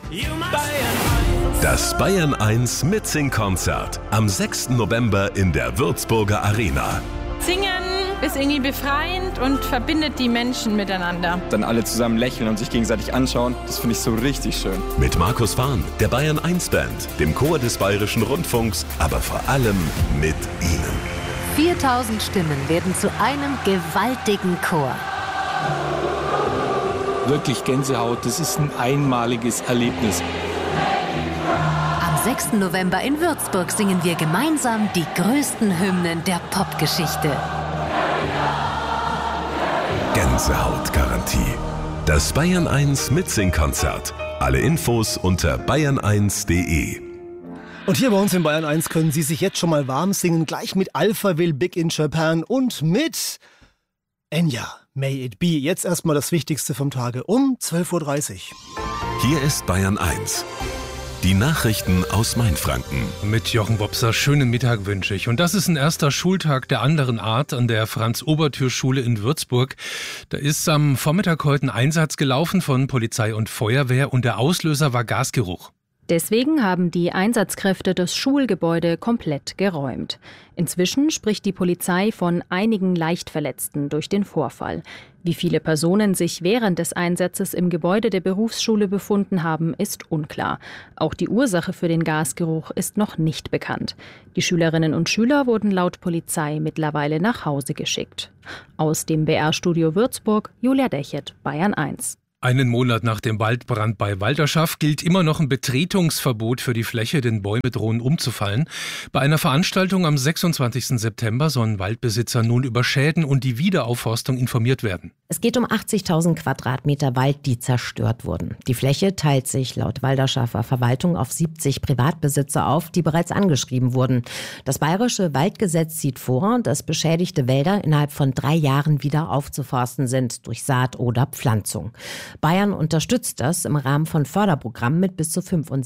Das Bayern 1 Mitsing-Konzert am 6. November in der Würzburger Arena. Singen ist irgendwie befreiend und verbindet die Menschen miteinander. Dann alle zusammen lächeln und sich gegenseitig anschauen, das finde ich so richtig schön. Mit Markus Fahn, der Bayern 1 Band, dem Chor des Bayerischen Rundfunks, aber vor allem mit Ihnen. 4000 Stimmen werden zu einem gewaltigen Chor. Wirklich Gänsehaut, das ist ein einmaliges Erlebnis. Am 6. November in Würzburg singen wir gemeinsam die größten Hymnen der Popgeschichte. Gänsehautgarantie. Das Bayern 1 Mitsing-Konzert. Alle Infos unter bayern1.de. Und hier bei uns in Bayern 1 können Sie sich jetzt schon mal warm singen, gleich mit Alphaville, Big in Japan und mit Enya, May It Be. Jetzt erstmal das Wichtigste vom Tage um 12.30 Uhr. Hier ist Bayern 1. Die Nachrichten aus Mainfranken. Mit Jochen Wopser, schönen Mittag wünsche ich. Und das ist ein erster Schultag der anderen Art an der Franz-Obertür-Schule in Würzburg. Da ist am Vormittag heute ein Einsatz gelaufen von Polizei und Feuerwehr und der Auslöser war Gasgeruch. Deswegen haben die Einsatzkräfte das Schulgebäude komplett geräumt. Inzwischen spricht die Polizei von einigen Leichtverletzten durch den Vorfall. Wie viele Personen sich während des Einsatzes im Gebäude der Berufsschule befunden haben, ist unklar. Auch die Ursache für den Gasgeruch ist noch nicht bekannt. Die Schülerinnen und Schüler wurden laut Polizei mittlerweile nach Hause geschickt. Aus dem BR-Studio Würzburg, Julia Dechert, Bayern 1. Einen Monat nach dem Waldbrand bei Walderschaff gilt immer noch ein Betretungsverbot für die Fläche, denn Bäume drohen umzufallen. Bei einer Veranstaltung am 26. September sollen Waldbesitzer nun über Schäden und die Wiederaufforstung informiert werden. Es geht um 80.000 Quadratmeter Wald, die zerstört wurden. Die Fläche teilt sich laut Walderschaffer Verwaltung auf 70 Privatbesitzer auf, die bereits angeschrieben wurden. Das Bayerische Waldgesetz sieht vor, dass beschädigte Wälder innerhalb von 3 Jahren wieder aufzuforsten sind durch Saat oder Pflanzung. Bayern unterstützt das im Rahmen von Förderprogrammen mit bis zu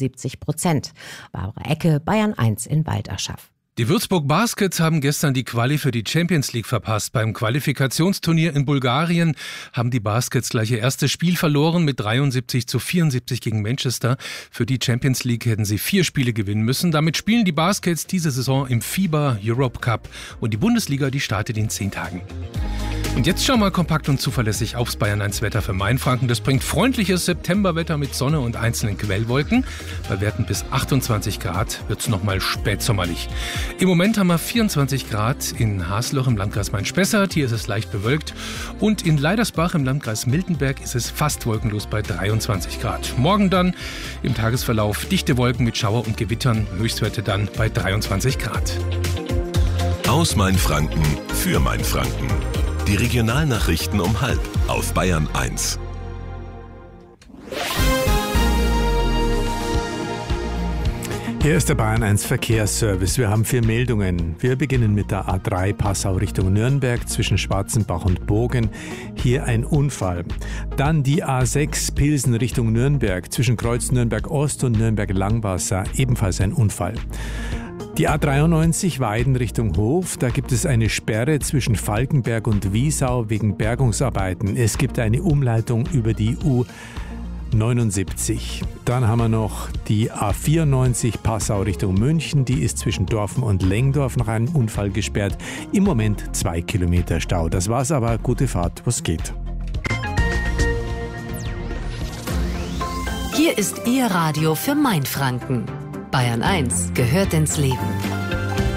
75%. Barbara Ecke, Bayern 1 in Walderschaff. Die Würzburg Baskets haben gestern die Quali für die Champions League verpasst. Beim Qualifikationsturnier in Bulgarien haben die Baskets gleich ihr erstes Spiel verloren mit 73-74 gegen Manchester. Für die Champions League hätten sie 4 Spiele gewinnen müssen. Damit spielen die Baskets diese Saison im FIBA Europe Cup. Und die Bundesliga, die startet in 10 Tagen. Und jetzt schau mal kompakt und zuverlässig aufs Bayern 1 Wetter für Mainfranken. Das bringt freundliches Septemberwetter mit Sonne und einzelnen Quellwolken. Bei Werten bis 28 Grad wird es nochmal spätsommerlich. Im Moment haben wir 24 Grad in Hasloch im Landkreis Main-Spessart. Hier ist es leicht bewölkt. Und in Leidersbach im Landkreis Miltenberg ist es fast wolkenlos bei 23 Grad. Morgen dann im Tagesverlauf dichte Wolken mit Schauer und Gewittern. Höchstwerte dann bei 23 Grad. Aus Mainfranken für Mainfranken. Die Regionalnachrichten um 12:30 auf Bayern 1. Hier ist der Bayern 1 Verkehrsservice. Wir haben 4 Meldungen. Wir beginnen mit der A3 Passau Richtung Nürnberg zwischen Schwarzenbach und Bogen. Hier ein Unfall. Dann die A6 Pilsen Richtung Nürnberg zwischen Kreuz Nürnberg Ost und Nürnberg Langwasser. Ebenfalls ein Unfall. Die A93 Weiden Richtung Hof, da gibt es eine Sperre zwischen Falkenberg und Wiesau wegen Bergungsarbeiten. Es gibt eine Umleitung über die U79. Dann haben wir noch die A94 Passau Richtung München, die ist zwischen Dorfen und Lengdorf nach einem Unfall gesperrt. Im Moment 2 Kilometer Stau. Das war's aber, gute Fahrt, was geht. Hier ist Ihr Radio für Mainfranken. Bayern 1 gehört ins Leben.